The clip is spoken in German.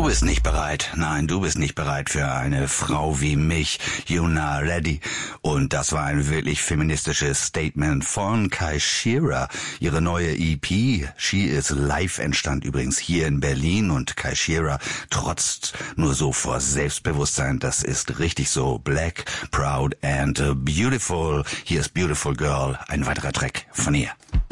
Du bist nicht bereit. Nein, du bist nicht bereit für eine Frau wie mich. You're not ready. Und das war ein wirklich feministisches Statement von Kai Shearer. Ihre neue EP, She Is Live, entstand übrigens hier in Berlin. Und Kai Shearer trotzt nur so vor Selbstbewusstsein. Das ist richtig so. Black, proud and beautiful. Hier ist Beautiful Girl. Ein weiterer Track von ihr.